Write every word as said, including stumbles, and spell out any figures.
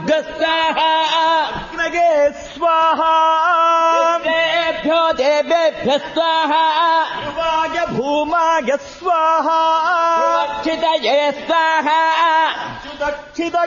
రుద్రాభ్య స్వాహ అగ్నగే స్వాహ దేవేభ్యో దేవేభ్య స్వాహ ధ్రువాయ భూమాయ స్వాహ అక్షితయే స్వాహ దక్షిత